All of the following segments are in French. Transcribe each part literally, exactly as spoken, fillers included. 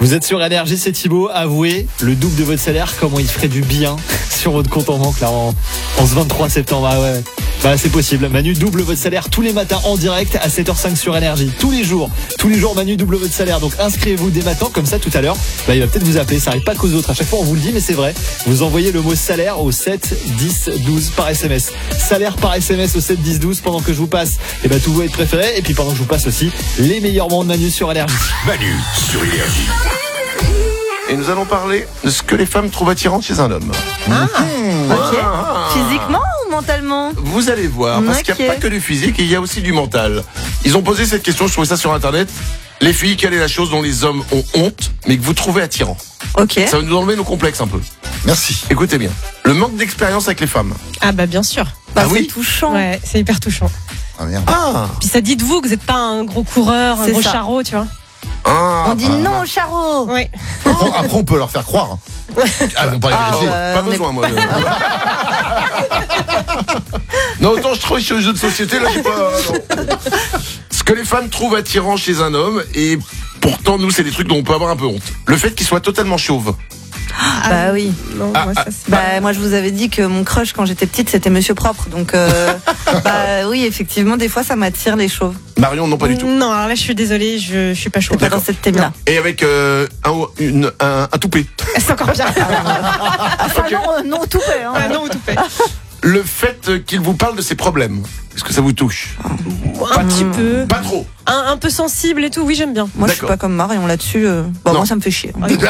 Vous êtes sur Énergie, c'est Thibaut. Avouez le double de votre salaire, comment il ferait du bien sur votre compte en banque là en, en ce vingt-trois septembre. Ah ouais. Bah c'est possible. Manu double votre salaire tous les matins en direct à sept heures cinq sur Énergie. Tous les jours. Tous les jours Manu double votre salaire. Donc inscrivez-vous dès maintenant, comme ça tout à l'heure. Bah il va peut-être vous appeler. Ça arrive pas qu'aux autres. À chaque fois on vous le dit, mais c'est vrai. Vous envoyez le mot salaire au sept dix douze par S M S. Salaire par S M S au sept dix douze pendant que je vous passe et bah tous vos hits préférés. Et puis pendant que je vous passe aussi les meilleurs moments de Manu sur Énergie. Manu sur Énergie. Et nous allons parler de ce que les femmes trouvent attirant chez un homme. Ah, Mmh. ok. Ah. Physiquement ou mentalement? Vous allez voir, parce qu'il n'y a Ok. pas que du physique, il y a aussi du mental. Ils ont posé cette question, je trouvais ça sur internet. Les filles, quelle est la chose dont les hommes ont honte, mais que vous trouvez attirant? Ok. Ça va nous enlever nos complexes un peu. Merci. Écoutez bien. Le manque d'expérience avec les femmes. Ah bah bien sûr. Bah, Ah c'est oui. touchant. Ouais, c'est hyper touchant. Ah merde. Ah, Puis ça dit de vous que vous n'êtes pas un gros coureur, un C'est gros ça. charreau, tu vois. ah On dit non au charreau. Ouais. Après, après, on peut leur faire croire. Ah, non, pas les Ah, vérifier. ouais. Pas on est- besoin, moi. de- Non, autant je trouve chez les jeux de société, là, j'ai pas. non. Ce que les femmes trouvent attirant chez un homme, et pourtant, nous, c'est des trucs dont on peut avoir un peu honte. Le fait qu'il soit totalement chauve. Bah oui. Non, Ah, moi, ah, ça, c'est- Bah moi je vous avais dit que mon crush quand j'étais petite c'était Monsieur Propre. Donc euh, bah oui effectivement des fois ça m'attire les chauves. Marion, non, pas du tout. Non, alors là je suis désolée, je, je suis pas chaude. Pas dans cette thème là. Et avec euh, un, une, un, un toupet. C'est encore pire. Enfin non, euh, non tout fait. Hein. Ah non, tout fait. Le fait qu'il vous parle de ses problèmes, est-ce que ça vous touche? Un petit peu. Pas trop. Un, un peu sensible et tout, oui, j'aime bien. Moi je suis D'accord. pas comme Marion là-dessus. Euh... Bon, Non. moi ça me fait chier.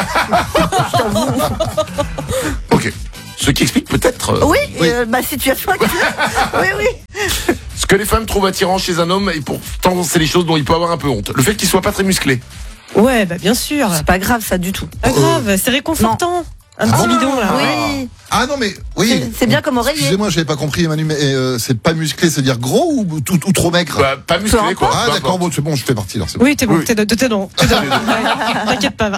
Ok. Ce qui explique peut-être euh, Oui, Oui. euh, ma situation actuelle. Oui oui. ce que les femmes trouvent attirant chez un homme, et pourtant c'est les choses dont il peut avoir un peu honte. Le fait qu'il soit pas très musclé. Ouais, bah bien sûr. C'est pas grave ça du tout. Pas grave, c'est réconfortant. Un petit bidon là. Oui. Ah non, mais oui. C'est- C'est bien comme oreiller. Excusez-moi, j'avais pas compris, Emmanuel, mais euh, c'est pas musclé, c'est-à-dire gros ou, tout, ou trop maigre? Bah, pas musclé, Peu quoi. Ah Peu d'accord, importe. bon, c'est bon, je fais partie là. C'est bon. Oui, t'es bon, Oui. t'es dedans, t'es dedans. T'es dedans. Ouais, T'inquiète pas, va.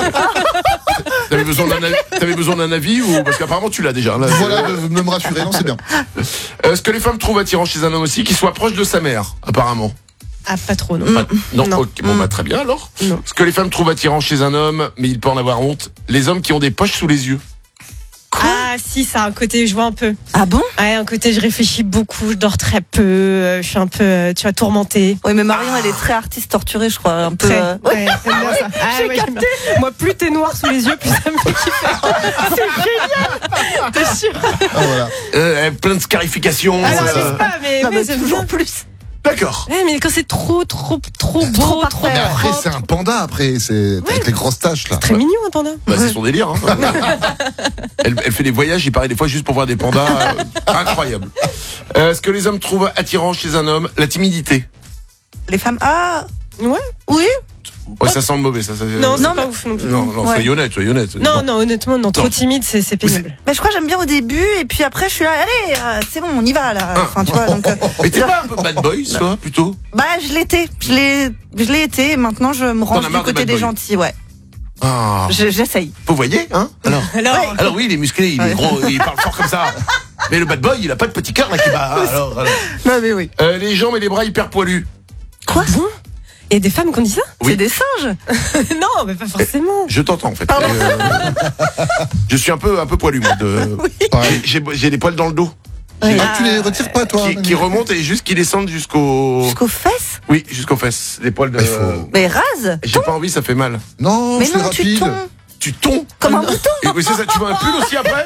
T'avais besoin d'un avis, t'avais besoin d'un avis ou parce qu'apparemment tu l'as déjà. Là, Voilà, de, de me rassurer, non, c'est bien. Euh, ce que les femmes trouvent attirant chez un homme aussi, qu'il soit proche de sa mère, apparemment. Ah, pas trop, non. Pas- non, Non. ok, bon bah très bien alors. Non. Ce que les femmes trouvent attirant chez un homme, mais il peut en avoir honte, les hommes qui ont des poches sous les yeux. Ah, si, ça a un côté, je vois un peu. Ah bon? Ouais, un côté, je réfléchis beaucoup, je dors très peu, euh, je suis un peu, euh, tu vois, tourmentée. Oui mais Marion elle est très artiste torturée je crois un peu. Très. euh, Ouais, j'aime bien ça. Ah, ouais, j'aime bien. Moi, plus t'es noir sous les yeux, plus ça me fait kiffer. C'est génial. T'es sûr? Ah voilà. Euh, plein de scarifications. Alors, euh, j'arrive pas, mais, Non, mais mais c'est toujours bien. plus. D'accord. Ouais, mais quand c'est trop, trop, trop beau, Trop trop, parfait. Mais après, propre. c'est un panda, après, c'est avec les grosses taches là. Très mignon, un panda. Bah, c'est son délire. Hein. elle, elle fait des voyages, il paraît des fois juste pour voir des pandas. euh, incroyable. Euh, ce que les hommes trouvent attirant chez un homme, la timidité. Les femmes ah Ouais. oui. Ouais, ça sent mauvais, ça. ça Non, c'est Non, pas mais- ouf non plus. non, non, Ouais. soyez honnête, soyez honnête. Non, non, honnêtement, non, trop Non. timide, c'est c'est pénible. Mais je crois que j'aime bien au début et puis après je suis là allez euh, c'est bon on y va là. Enfin tu vois donc. euh, Mais t'es pas un peu bad boy, toi, plutôt? Bah je l'étais, je l'ai, je l'ai été et maintenant je me T'en range as du marre des côté bad des boys. gentils ouais. Ah. Je- J'essaye. Vous voyez, hein? Alors. Alors, Ouais. Alors oui, il est musclé, il est Ouais. gros, il parle fort comme ça. Mais le bad boy, il a pas de petit cœur là qui bat. Alors, alors. Non mais oui. Euh, les jambes et les bras hyper poilus. Quoi? il y a des femmes qui ont dit ça? Oui. C'est des singes. Non, mais pas forcément. Je t'entends en fait. Euh, je suis un peu un peu poilu moi. De... Pareil. J'ai j'ai des poils dans le dos Ouais. Ah, tu les retires pas, toi? qui, qui remontent et juste qui descendent jusqu'au. Jusqu'aux fesses. Oui, jusqu'aux fesses. Des poils de. Il faut- Mais rase. J'ai pas envie, ça fait mal. Non, Mais c'est non tu rapide. tombes Tu tombes. comme un bouton. Et oui, c'est ça. Tu veux un pull aussi après?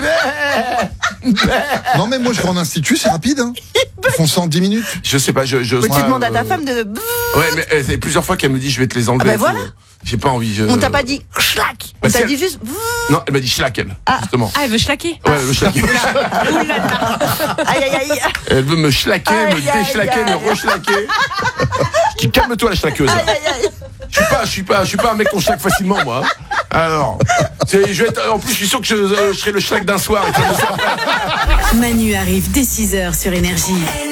Non, mais moi, je vais en institut, c'est rapide. Hein. Ils font ça en dix minutes. Je sais pas. Je. je Tu moi, demandes à ta euh, femme de. Ouais, mais euh, c'est plusieurs fois qu'elle me dit je vais te les enlever. Ah bah et tout. voilà. J'ai pas envie. Je... On t'a pas dit schlack. On Bah, t'a si dit elle- juste. Non, elle m'a dit schlack elle. Justement. Ah, elle veut schlaquer. Ouais, elle veut schlaquer. Aïe aïe aïe. Elle veut me schlaquer, me Aïe, aïe, déchlaquer, aïe. me rechlaquer. Qui calme-toi la schlaqueuse. Aïe aïe aïe. Je suis pas, je suis pas, je suis pas un mec qu'on schlaque facilement moi. Alors, c'est- je vais être, en plus je suis sûr que je, euh, je serai le schlack d'un soir. Et que je- Manu arrive dès six heures sur Énergie.